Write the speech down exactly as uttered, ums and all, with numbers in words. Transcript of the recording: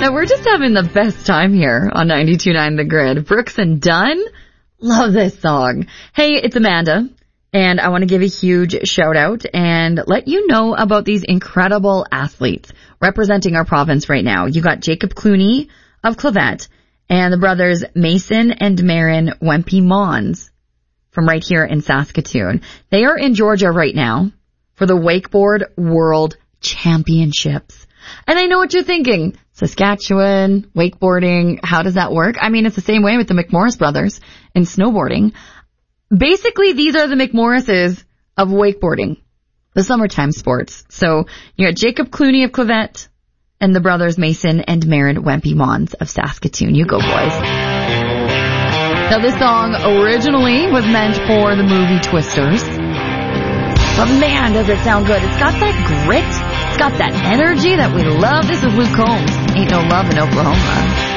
Now, we're just having the best time here on ninety-two point nine The Grid. Brooks and Dunn, love this song. Hey, it's Amanda, and I want to give a huge shout out and let you know about these incredible athletes representing our province right now. You got Jacob Clooney of Clavette and the brothers Mason and Marin Wempe Mons from right here in Saskatoon. They are in Georgia right now for the Wakeboard World Championships. And I know what you're thinking. Saskatchewan, wakeboarding, how does that work? I mean, it's the same way with the McMorris brothers in snowboarding. Basically, these are the McMorrises of wakeboarding, the summertime sports. So you got Jacob Clooney of Clavette and the brothers Mason and Marin Wempe Mons of Saskatoon. You go, boys. Now, this song originally was meant for the movie Twisters. But man, does it sound good. It's got that grit. It's got that energy that we love. This is Luke Combs. Ain't No Love in Oklahoma.